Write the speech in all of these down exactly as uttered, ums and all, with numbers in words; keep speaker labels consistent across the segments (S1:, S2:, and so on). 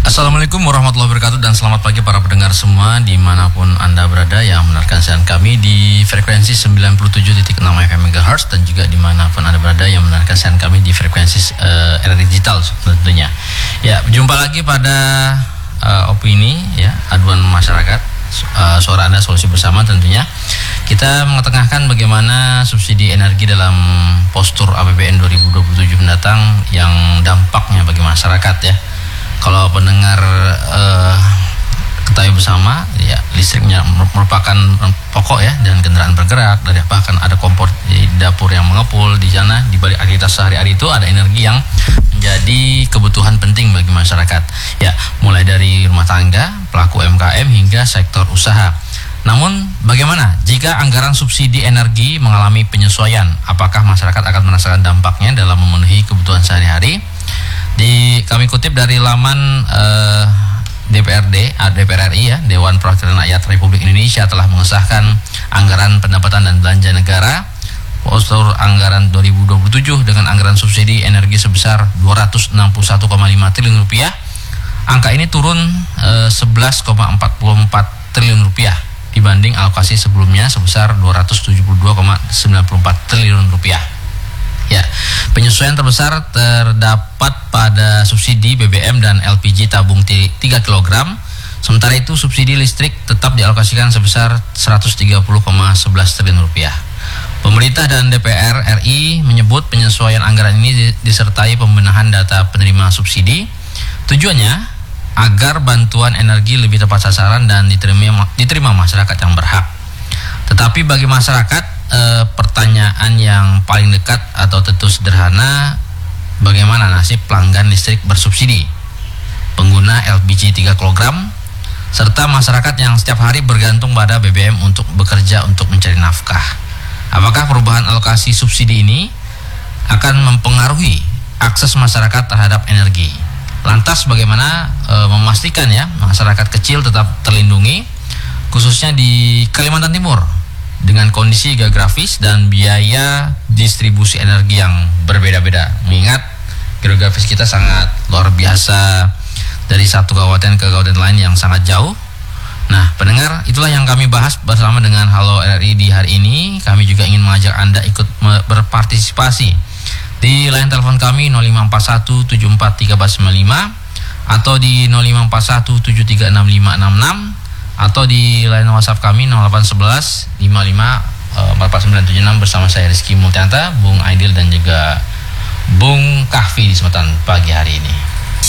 S1: Assalamualaikum warahmatullahi wabarakatuh dan selamat pagi para pendengar semua dimanapun Anda berada yang mendengarkan siaran kami di frekuensi sembilan puluh tujuh titik enam F M megahertz dan juga dimanapun Anda berada yang mendengarkan siaran kami di frekuensi uh, era digital tentunya. Ya, berjumpa lagi pada uh, opini ya, aduan masyarakat, uh, suara Anda solusi bersama tentunya. Kita mengetengahkan bagaimana subsidi energi dalam postur A P B N dua ribu dua puluh tujuh mendatang yang dampaknya bagi masyarakat ya. Kalau pendengar uh, ketahui bersama, ya listriknya merupakan pokok ya, dan kendaraan bergerak, dari bahkan ada kompor di dapur yang mengepul di sana. Di balik aktivitas sehari-hari itu ada energi yang menjadi kebutuhan penting bagi masyarakat. Ya, mulai dari rumah tangga, pelaku U M K M hingga sektor usaha. Namun, bagaimana jika anggaran subsidi energi mengalami penyesuaian? Apakah masyarakat akan merasakan dampaknya dalam memenuhi kebutuhan sehari-hari? Di kami kutip dari laman uh, D P R D, D P R R I ya, Dewan Perwakilan Rakyat Republik Indonesia telah mengesahkan anggaran pendapatan dan belanja negara postur anggaran dua ribu dua puluh tujuh dengan anggaran subsidi energi sebesar dua ratus enam puluh satu koma lima triliun rupiah. Angka ini turun uh, sebelas koma empat empat triliun rupiah dibanding alokasi sebelumnya sebesar dua ratus tujuh puluh dua koma sembilan empat triliun rupiah. Ya, penyesuaian terbesar terdapat pada subsidi B B M dan L P G tabung tiga kilogram. Sementara itu subsidi listrik tetap dialokasikan sebesar seratus tiga puluh koma sebelas triliun rupiah. Pemerintah dan D P R R I menyebut penyesuaian anggaran ini disertai pembenahan data penerima subsidi. Tujuannya agar bantuan energi lebih tepat sasaran dan diterima diterima masyarakat yang berhak. Tetapi bagi masyarakat, E, pertanyaan yang paling dekat atau tentu sederhana, bagaimana nasib pelanggan listrik bersubsidi, pengguna L P G tiga kilogram, serta masyarakat yang setiap hari bergantung pada B B M untuk bekerja untuk mencari nafkah? Apakah perubahan alokasi subsidi ini akan mempengaruhi akses masyarakat terhadap energi? Lantas bagaimana e, memastikan ya masyarakat kecil tetap terlindungi, khususnya di Kalimantan Timur dengan kondisi geografis dan biaya distribusi energi yang berbeda-beda. Mengingat geografis kita sangat luar biasa, dari satu kabupaten ke kabupaten lain yang sangat jauh. Nah, pendengar, itulah yang kami bahas bersama dengan Halo R R I di hari ini. Kami juga ingin mengajak Anda ikut berpartisipasi di line telepon kami nol lima empat satu tujuh empat tiga empat sembilan lima atau di nol lima empat satu tujuh tiga enam lima enam enam atau di line WhatsApp kami nol delapan satu satu lima lima empat empat sembilan tujuh enam bersama saya Rizky Multianta, Bung Aidil dan juga Bung Kahfi di kesempatan pagi hari ini.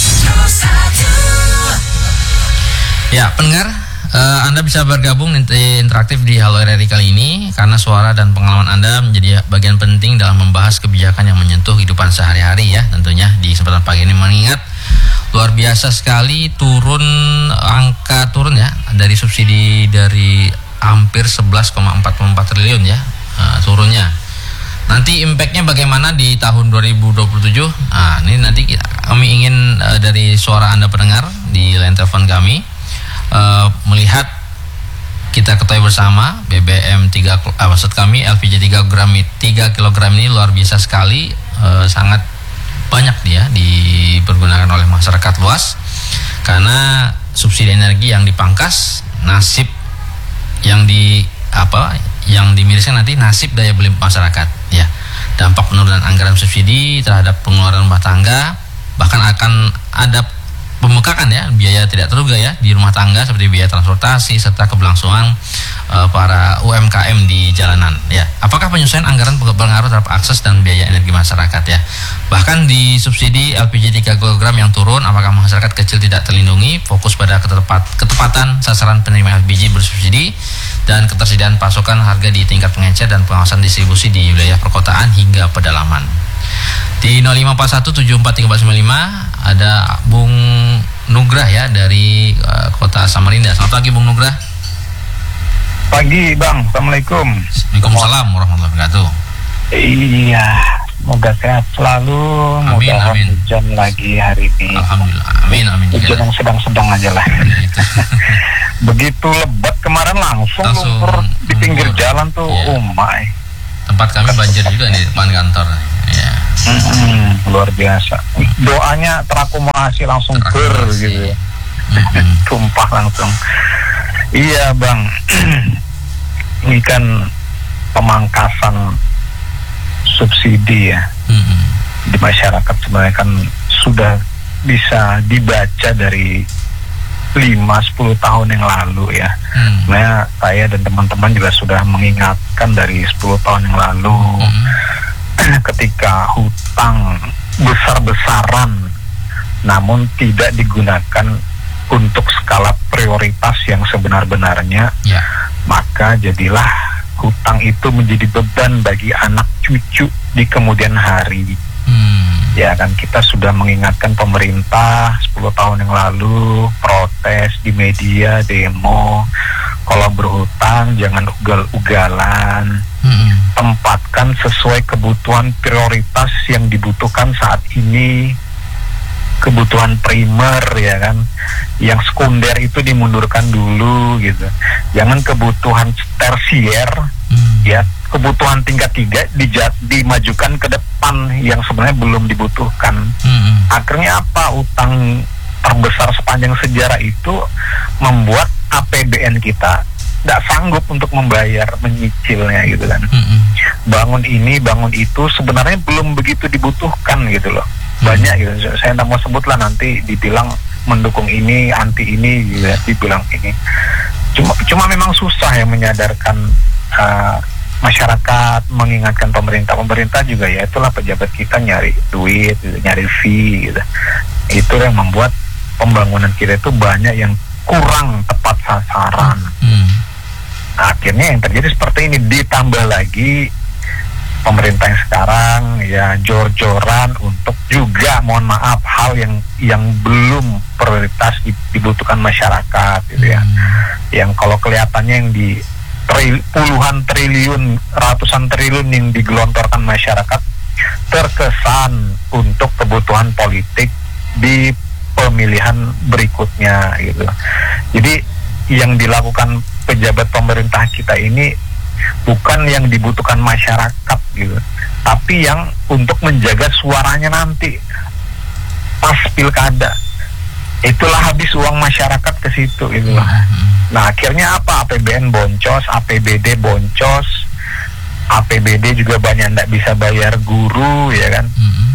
S1: Ya, pendengar, uh, Anda bisa bergabung nanti interaktif di Halo R R I kali ini karena suara dan pengalaman Anda menjadi bagian penting dalam membahas kebijakan yang menyentuh kehidupan sehari-hari ya, tentunya di kesempatan pagi ini. Mengingat luar biasa sekali turun angka turun ya dari subsidi dari hampir sebelas koma empat empat triliun ya, uh, turunnya. Nanti impactnya bagaimana di tahun dua ribu dua puluh tujuh? Nah, ini nanti kita, kami ingin uh, dari suara Anda pendengar di line telepon kami uh, melihat, kita ketahui bersama B B M tiga uh, maksud kami L P G tiga kilogram ini luar biasa sekali, uh, sangat banyak dia dipergunakan oleh masyarakat luas karena subsidi energi yang dipangkas, nasib yang di apa yang dimiriskan nanti nasib daya beli masyarakat ya. Dampak penurunan anggaran subsidi terhadap pengeluaran rumah tangga, bahkan akan ada pembengkakan ya biaya tidak terduga ya di rumah tangga seperti biaya transportasi serta keberlangsungan uh, para U M K M di jalanan ya. Apakah penyesuaian anggaran berpengaruh terhadap akses dan biaya energi masyarakat ya? Bahkan di subsidi L P G tiga kilogram yang turun, apakah masyarakat kecil tidak terlindungi? Fokus pada ketepat, ketepatan sasaran penerima L P G bersubsidi dan ketersediaan pasokan harga di tingkat pengecer dan pengawasan distribusi di wilayah perkotaan hingga pedalaman. Di nol lima empat satu tujuh empat tiga empat sembilan lima ada Bung Nugrah ya dari uh, Kota Samarinda. Selamat pagi Bung Nugrah.
S2: Pagi Bang, Assalamualaikum.
S1: Waalaikumsalam warahmatullahi wabarakatuh.
S2: Iya, semoga sehat selalu.
S1: Amin,
S2: mudah
S1: amin.
S2: Hujan lagi hari ini.
S1: Alhamdulillah, amin, amin.
S2: Hujan yang sedang-sedang aja lah.
S1: Ya, itu.
S2: Begitu lebat kemarin langsung,
S1: Langsung
S2: lumpur di pinggir
S1: lumpur.
S2: jalan tuh,
S1: Iya.
S2: oh my.
S1: Tempat kami banjir juga di depan kantor. Ya.
S2: Hmm, luar biasa. Doanya terakumulasi langsung ber
S1: Terakumulasi.
S2: gitu.
S1: Mm-hmm.
S2: Tumpah langsung. Iya bang, ini kan pemangkasan subsidi ya
S1: mm-hmm.
S2: di masyarakat sebenarnya kan sudah bisa dibaca dari lima sampai sepuluh tahun yang lalu ya.
S1: Mm-hmm.
S2: Nah, saya dan teman-teman juga sudah mengingatkan dari sepuluh tahun yang lalu mm-hmm. ketika hutang besar-besaran namun tidak digunakan untuk skala prioritas yang sebenar-benarnya,
S1: yeah.
S2: maka jadilah hutang itu menjadi beban bagi anak cucu di kemudian hari. Hmm. Ya kan, kita sudah mengingatkan pemerintah sepuluh tahun yang lalu, protes di media, demo, kalau berhutang jangan ugal-ugalan, hmm. tempatkan sesuai kebutuhan prioritas yang dibutuhkan saat ini, kebutuhan primer ya kan, yang sekunder itu dimundurkan dulu gitu, jangan kebutuhan tersier hmm. ya, kebutuhan tingkat tiga dija- dimajukan ke depan yang sebenarnya belum dibutuhkan. hmm. Akhirnya apa, utang terbesar sepanjang sejarah itu membuat A P B N kita tidak sanggup untuk membayar, menyicilnya gitu kan. hmm. Bangun ini, bangun itu sebenarnya belum begitu dibutuhkan gitu loh. Banyak gitu, saya tidak mau sebut lah, nanti dibilang mendukung ini, anti ini gitu ya, dibilang ini. Cuma cuma memang susah ya menyadarkan uh, masyarakat, mengingatkan pemerintah. Pemerintah juga ya itulah, pejabat kita nyari duit, gitu, nyari fee gitu. Itu yang membuat pembangunan kita itu banyak yang kurang tepat sasaran. Hmm. Akhirnya yang terjadi seperti ini, ditambah lagi pemerintah yang sekarang ya jor-joran untuk juga, mohon maaf, hal yang yang belum prioritas dibutuhkan masyarakat gitu ya. Hmm. Yang kalau kelihatannya yang di tril, puluhan triliun, ratusan triliun yang digelontorkan masyarakat terkesan untuk kebutuhan politik di pemilihan berikutnya gitu. Jadi yang dilakukan pejabat pemerintah kita ini bukan yang dibutuhkan masyarakat gitu, tapi yang untuk menjaga suaranya nanti pas pilkada. Itulah habis uang masyarakat ke situ itulah. Nah akhirnya apa, A P B N boncos, A P B D boncos, A P B D juga banyak tidak bisa bayar guru ya kan.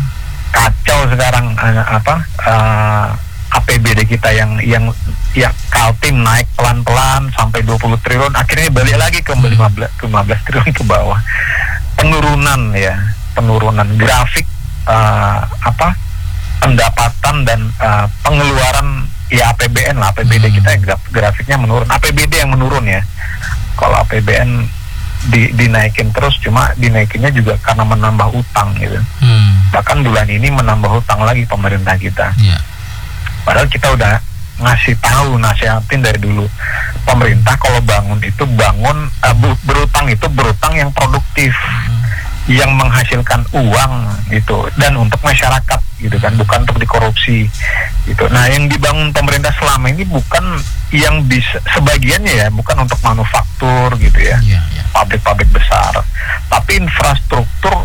S2: Kacau sekarang uh, apa uh, A P B D kita yang yang ya Kaltim naik pelan-pelan sampai dua puluh triliun, akhirnya balik lagi ke lima belas triliun ke bawah. Penurunan ya, penurunan grafik uh, apa pendapatan dan uh, pengeluaran ya A P B N lah, A P B D hmm. kita graf, grafiknya menurun. A P B D yang menurun ya. Kalau A P B N di, dinaikin terus, cuma dinaikinnya juga karena menambah utang gitu. Hmm. Bahkan bulan ini menambah utang lagi pemerintah kita. Yeah. Padahal kita udah ngasih tahu, nasihatin dari dulu, pemerintah kalau bangun itu bangun uh, berutang itu berutang yang produktif, hmm. yang menghasilkan uang gitu, dan untuk masyarakat gitu kan, bukan untuk dikorupsi gitu. Nah yang dibangun pemerintah selama ini bukan yang bisa, sebagiannya ya bukan untuk manufaktur gitu ya, yeah, yeah. pabrik-pabrik besar, tapi infrastruktur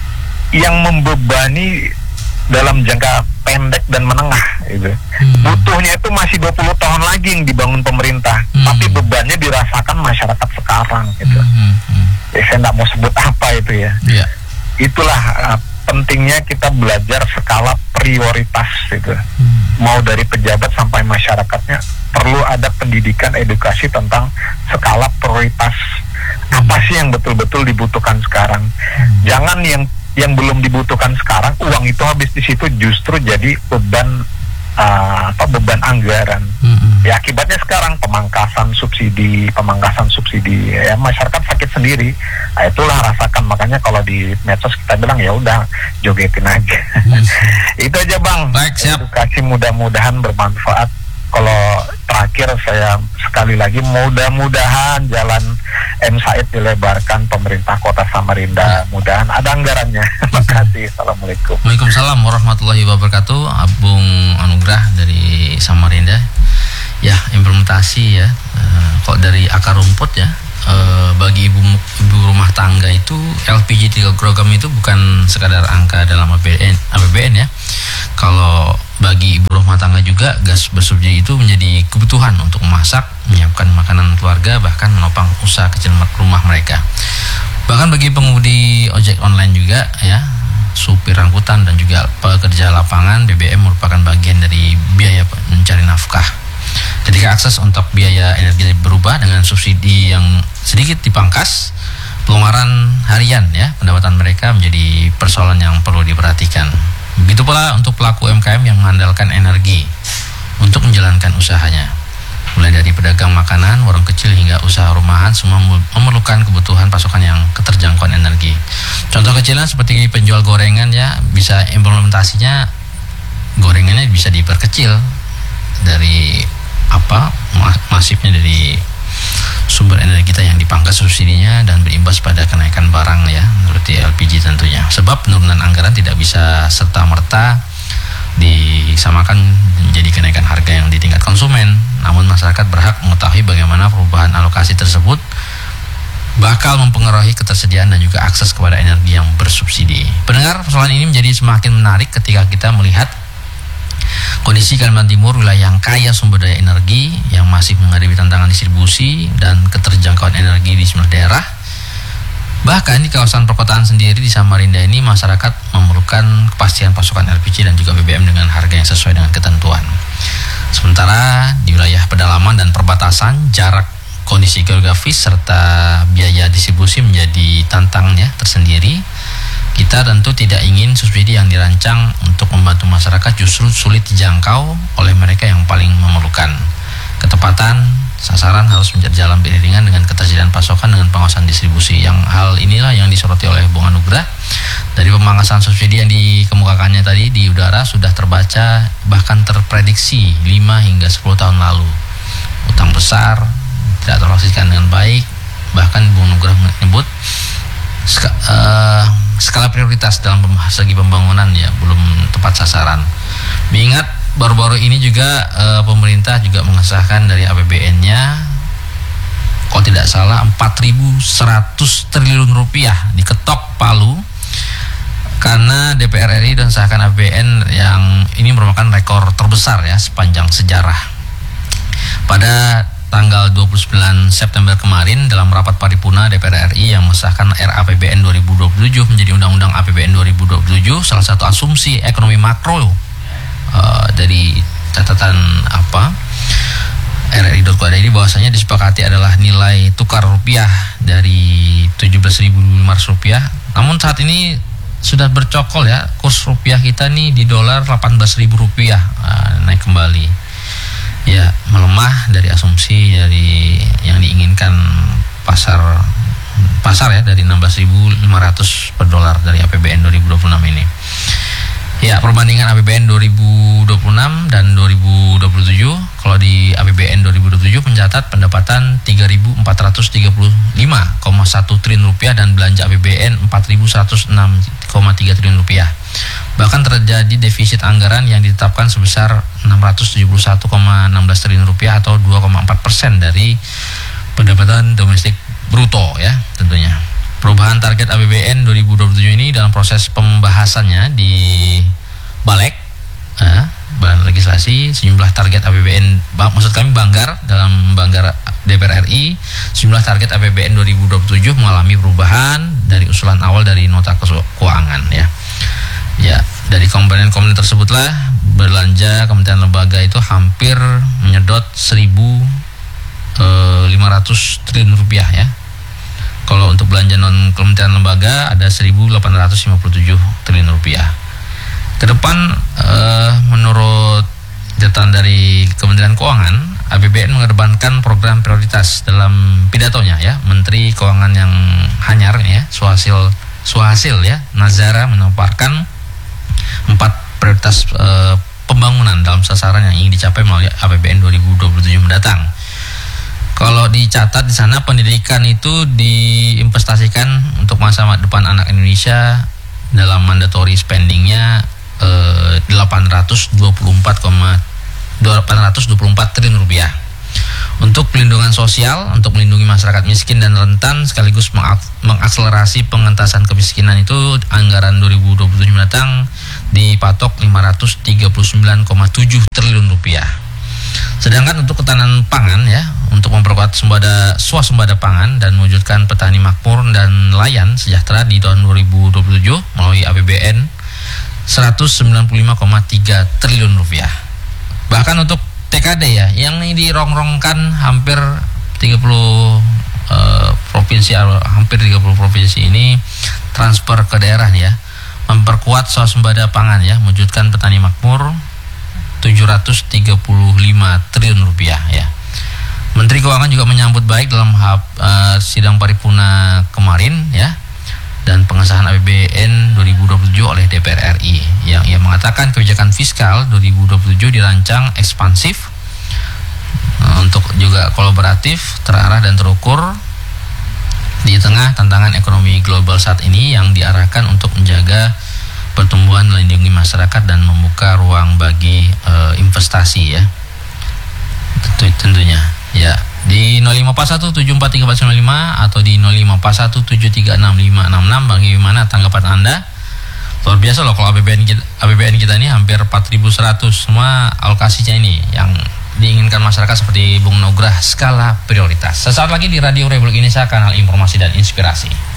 S2: yang membebani dalam jangka pendek dan menengah gitu. Hmm. Butuhnya itu masih dua puluh tahun lagi yang dibangun pemerintah, hmm. tapi bebannya dirasakan masyarakat sekarang gitu. Hmm. Hmm. Ya, saya tidak mau sebut apa itu ya. Yeah. Itulah uh, pentingnya kita belajar skala prioritas gitu. Hmm. Mau dari pejabat sampai masyarakatnya perlu ada pendidikan, edukasi tentang skala prioritas. Hmm. Apa sih yang betul-betul dibutuhkan sekarang? Hmm. Jangan yang yang belum dibutuhkan sekarang, uang itu habis di situ justru jadi beban uh, apa beban anggaran. Mm-hmm. Ya akibatnya sekarang pemangkasan subsidi, pemangkasan subsidi ya masyarakat sakit sendiri. Nah, itulah rasakan, makanya kalau di medsos kita bilang ya udah jogetin aja. Mm-hmm. Itu aja Bang.
S1: Baik, siap.
S2: Edukasi mudah-mudahan bermanfaat. Kalau terakhir saya sekali lagi mudah-mudahan jalan M Said dilebarkan pemerintah Kota Samarinda. Ya. Mudahan ada anggarannya. Terima kasih. Assalamualaikum.
S1: Waalaikumsalam warahmatullahi wabarakatuh. Abung Anugrah dari Samarinda. Ya implementasi ya. Uh, kok dari akar rumput ya. Uh, bagi ibu ibu rumah tangga itu L P G tiga kilogram itu bukan sekadar angka dalam A P B N, A P B N ya. Kalau bagi ibu rumah tangga juga gas bersubsidi itu menjadi kebutuhan untuk memasak, menyiapkan makanan keluarga, bahkan menopang usaha kecil rumah mereka. Bahkan bagi pengemudi ojek online juga ya, supir angkutan dan juga pekerja lapangan, B B M merupakan bagian dari biaya mencari nafkah. Ketika akses untuk biaya energi berubah dengan subsidi yang sedikit dipangkas, pelonggaran harian ya pendapatan mereka menjadi persoalan yang perlu diperhatikan. Begitu pula untuk pelaku U M K M yang mengandalkan energi untuk menjalankan usahanya. Mulai dari pedagang makanan, warung kecil hingga usaha rumahan, semua memerlukan kebutuhan pasokan yang keterjangkauan energi. Contoh kecilnya seperti penjual gorengan ya, bisa implementasinya gorengannya bisa diperkecil dari apa masifnya dari sumber energi kita yang dipangkas subsidinya dan berimbas pada kenaikan barang ya, seperti L P G tentunya. Sebab penurunan anggaran tidak bisa serta-merta disamakan menjadi kenaikan harga yang di tingkat konsumen. Namun masyarakat berhak mengetahui bagaimana perubahan alokasi tersebut bakal mempengaruhi ketersediaan dan juga akses kepada energi yang bersubsidi. Pendengar, persoalan ini menjadi semakin menarik ketika kita melihat kondisi Kalimantan Timur, wilayah yang kaya sumber daya energi yang masih menghadapi tantangan distribusi dan keterjangkauan energi di sejumlah daerah. Bahkan di kawasan perkotaan sendiri di Samarinda ini masyarakat memerlukan kepastian pasokan L P G dan juga B B M dengan harga yang sesuai dengan ketentuan. Sementara di wilayah pedalaman dan perbatasan, jarak, kondisi geografis serta biaya distribusi menjadi tantangannya tersendiri. Kita tentu tidak ingin subsidi yang dirancang untuk membantu masyarakat justru sulit dijangkau oleh mereka yang paling memerlukan. Ketepatan sasaran harus menjadi jalan beriringan dengan ketersediaan pasokan dengan pengawasan distribusi. Yang hal inilah yang disoroti oleh Bung Anugrah. Dari pemangkasan subsidi yang dikemukakannya tadi di udara sudah terbaca bahkan terprediksi lima hingga sepuluh tahun lalu. Utang besar tidak teralokasikan dengan baik, bahkan Bung Anugrah menyebut ska, uh, skala prioritas dalam segi pembangunan ya belum tepat sasaran. Mengingat baru-baru ini juga e, pemerintah juga mengesahkan dari A P B N-nya kalau tidak salah empat ribu seratus triliun rupiah diketok palu karena D P R R I dan sahkan A P B N yang ini merupakan rekor terbesar ya sepanjang sejarah. Pada tanggal dua puluh sembilan September kemarin dalam rapat paripurna D P R R I yang mengesahkan R A P B N dua ribu dua puluh tujuh menjadi Undang-Undang A P B N dua ribu dua puluh tujuh, salah satu asumsi ekonomi makro uh, dari catatan apa R R I dot co dot I D bahwasanya disepakati adalah nilai tukar rupiah dari tujuh belas ribu lima ratus rupiah. Namun saat ini sudah bercokol ya, kurs rupiah kita nih di dolar delapan belas ribu rupiah, uh, naik kembali. Ya, melemah dari asumsi dari yang diinginkan pasar pasar ya dari enam belas ribu lima ratus per dolar dari A P B N dua ribu dua puluh enam ini. Ya, perbandingan A P B N dua ribu dua puluh enam dan dua ribu dua puluh tujuh, kalau di A P B N dua ribu dua puluh tujuh mencatat pendapatan tiga ribu empat ratus tiga puluh lima koma satu triliun rupiah dan belanja A P B N empat ribu seratus enam koma tiga triliun rupiah. Bahkan terjadi defisit anggaran yang ditetapkan sebesar enam ratus tujuh puluh satu koma satu enam triliun rupiah atau dua koma empat persen dari pendapatan domestik bruto ya tentunya. Perubahan target A P B N dua ribu dua puluh tujuh ini dalam proses pembahasannya di Balek eh, Badan Legislasi, sejumlah target A P B N maksud kami Banggar dalam Banggar D P R R I, sejumlah target A P B N dua ribu dua puluh tujuh mengalami perubahan dari usulan awal dari nota keuangan ya. Ya, dari komponen-komponen tersebutlah belanja kementerian lembaga itu hampir menyedot seribu lima ratus triliun rupiah ya. Kalau untuk belanja non kementerian lembaga ada seribu delapan ratus lima puluh tujuh triliun rupiah. Kedepan eh, menurut catatan dari Kementerian Keuangan, A P B N mengedepankan program prioritas dalam pidatonya ya. Menteri Keuangan yang hanyar ya, Suhasil Suhasil ya, Nazara memaparkan empat prioritas e, pembangunan dalam sasaran yang ingin dicapai melalui A P B N dua ribu dua puluh tujuh mendatang. Kalau dicatat di sana pendidikan itu diinvestasikan untuk masa depan anak Indonesia dalam mandatory spendingnya e, delapan ratus dua puluh empat triliun rupiah. Untuk pelindungan sosial, untuk melindungi masyarakat miskin dan rentan sekaligus mengakselerasi pengentasan kemiskinan itu anggaran dua ribu dua puluh tujuh mendatang dipatok lima ratus tiga puluh sembilan koma tujuh triliun rupiah. Sedangkan untuk ketahanan pangan ya, untuk memperkuat swasembada, swasembada pangan dan mewujudkan petani makmur dan nelayan sejahtera di tahun dua ribu dua puluh tujuh melalui A P B N seratus sembilan puluh lima koma tiga triliun rupiah. Bahkan untuk T K D ya, yang ini dirongrongkan hampir tiga puluh uh, provinsi, hampir tiga puluh provinsi ini transfer ke daerah nih ya, memperkuat swasembada pangan ya, mewujudkan petani makmur tujuh ratus tiga puluh lima triliun rupiah ya. Menteri Keuangan juga menyambut baik dalam hab, uh, sidang paripurna kemarin ya, dan pengesahan A P B N dua ribu dua puluh tujuh oleh D P R R I yang ia mengatakan kebijakan fiskal dua ribu dua puluh tujuh dirancang ekspansif uh, untuk juga kolaboratif, terarah dan terukur di tengah tantangan ekonomi global saat ini yang diarahkan untuk menjaga pertumbuhan, melindungi masyarakat dan membuka ruang bagi uh, investasi ya. Tentu, tentunya ya, di nol lima empat satu tujuh empat tiga empat sembilan lima atau di nol lima empat satu tujuh tiga enam lima enam enam. Bagaimana tanggapan Anda? Luar biasa loh kalau A P B N kita, A P B N kita ini hampir empat ribu seratus semua alokasinya ini yang diinginkan masyarakat seperti Bung Nugrah, skala prioritas. Sesaat lagi di Radio Republik Indonesia, kanal informasi dan inspirasi.